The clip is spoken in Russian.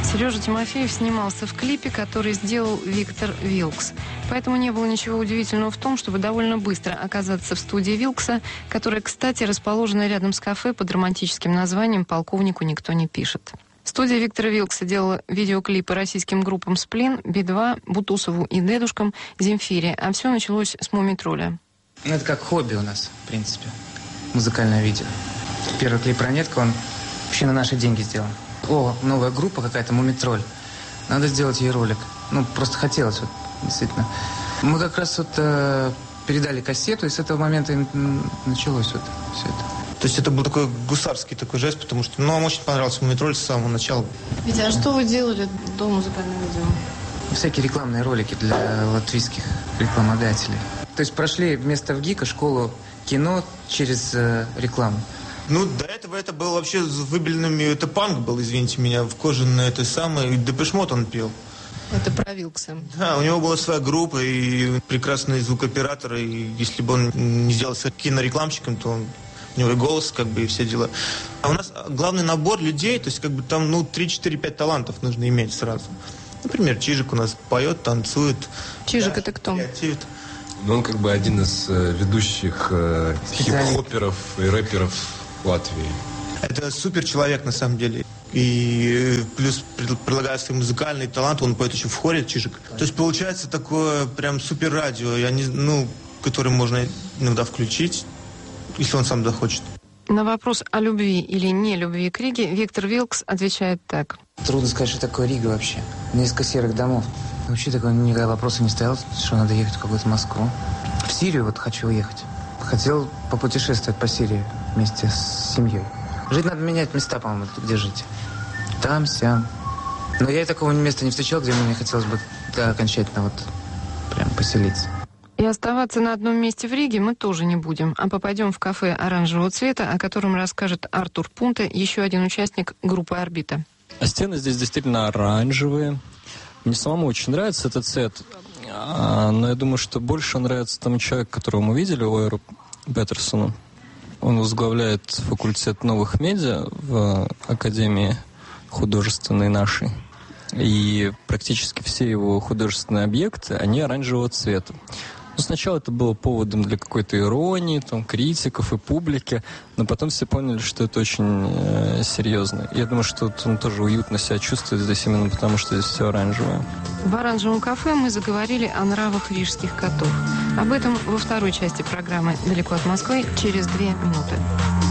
Сережа Тимофеев снимался в клипе, который сделал Виктор Вилкс. Поэтому не было ничего удивительного в том, чтобы довольно быстро оказаться в студии Вилкса, которая, кстати, расположена рядом с кафе под романтическим названием «Полковнику никто не пишет». Студия Виктора Вилкса делала видеоклипы российским группам «Сплин», «Би-2», «Бутусову» и «Дедушкам», «Земфире». А все началось с «Мумий-тролля». Это как хобби у нас, в принципе, музыкальное видео. Первый клип «Ранетка», он вообще на наши деньги сделан. О, новая группа какая-то, «Мумий-тролль». Надо сделать ей ролик. Ну, просто хотелось, вот, действительно. Мы как раз вот передали кассету, и с этого момента и началось вот все это. То есть это был такой гусарский такой жест, потому что, нам очень понравился «Мумий-тролль» с самого начала. Витя, а что вы делали до музыкального видео? Всякие рекламные ролики для латвийских рекламодателей. То есть прошли вместо ВГИКа школу кино через рекламу. Ну, до этого это был вообще с выбеленными... Это панк был, извините меня, в кожаной этой самой... Депеш Мод он пел. Это про Вилкса. Да, у него была своя группа и прекрасный звукооператор. И если бы он не сделался кинорекламщиком, то у него и голос, как бы, и все дела. А у нас главный набор людей, то есть, как бы, там, 3-4-5 талантов нужно иметь сразу. Например, Чижик у нас поет, танцует. Чижик это кто? Креативит. Ну, он как бы один из ведущих хип-хоперов и рэперов Латвии. Это супер человек, на самом деле. И плюс, предлагая свой музыкальный талант, он поет еще в хоре, Чижик. То есть получается такое прям супер радио, которое можно иногда включить, если он сам захочет. На вопрос о любви или не любви к Риге Виктор Вилкс отвечает так. Трудно сказать, что такое Рига вообще. Несколько серых домов. Вообще такого никогда вопроса не стоял, что надо ехать в какую-то Москву. В Сирию вот хочу уехать. Хотел попутешествовать по Сирии вместе с семьей. Жить надо менять места, по-моему, где жить. Там, сям. Но я и такого места не встречал, где мне хотелось бы окончательно вот прям поселиться. И оставаться на одном месте в Риге мы тоже не будем, а попадем в кафе оранжевого цвета, о котором расскажет Артур Пунте, еще один участник группы «Орбита». А стены здесь действительно оранжевые. Мне самому очень нравится этот цвет, но я думаю, что больше нравится тому человеку, которого мы видели, Уэру Петерсону. Он возглавляет факультет новых медиа в Академии художественной нашей. И практически все его художественные объекты, они оранжевого цвета. Но сначала это было поводом для какой-то иронии, там, критиков и публики, но потом все поняли, что это очень серьезно. Я думаю, что он тоже уютно себя чувствует здесь именно потому, что здесь все оранжевое. В оранжевом кафе мы заговорили о нравах рижских котов. Об этом во второй части программы «Далеко от Москвы» через 2 минуты.